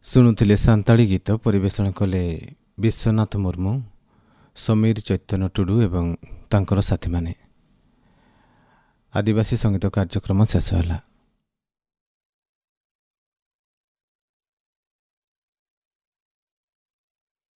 ଶୁଣୁଥିଲେ ସାନ୍ତାଳୀ ଗୀତ ପରିବେଷଣ କଲେ ବିଶ୍ୱନାଥ ମୁର୍ମୁ, ସମୀର ଚୈତନ୍ୟ ଟୁଡୁ ଏବଂ ତାଙ୍କର ସାଥୀମାନେ। ଆଦିବାସୀ ସଙ୍ଗୀତ କାର୍ଯ୍ୟକ୍ରମ ଶେଷ ହେଲା।